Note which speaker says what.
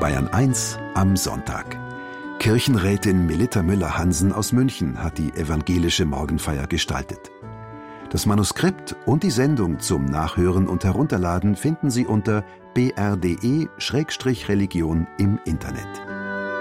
Speaker 1: Bayern 1 am Sonntag. Kirchenrätin Melitta Müller-Hansen aus München hat die evangelische Morgenfeier gestaltet. Das Manuskript und die Sendung zum Nachhören und Herunterladen finden Sie unter br.de/religion im Internet.